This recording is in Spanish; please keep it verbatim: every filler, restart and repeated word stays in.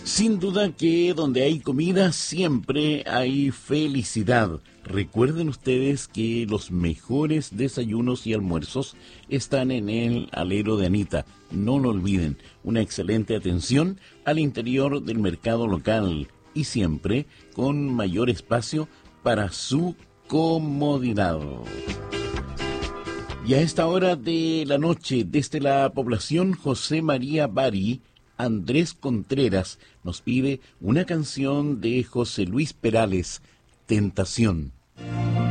Sin duda que donde hay comida siempre hay felicidad. Recuerden ustedes que los mejores desayunos y almuerzos están en el alero de Anita. No lo olviden, una excelente atención al interior del mercado local y siempre con mayor espacio para su comodidad. Y a esta hora de la noche, desde la población José María Bari, Andrés Contreras nos pide una canción de José Luis Perales, Tentación.